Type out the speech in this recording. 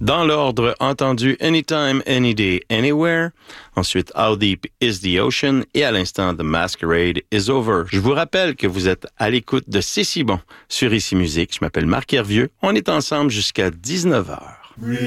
Dans l'ordre entendu Anytime, Any Day, Anywhere. Ensuite How Deep is the Ocean. Et à l'instant The Masquerade is Over. Je vous rappelle que vous êtes à l'écoute de C'est si bon sur Ici Musique. Je m'appelle Marc Hervieux. On est ensemble jusqu'à 19h.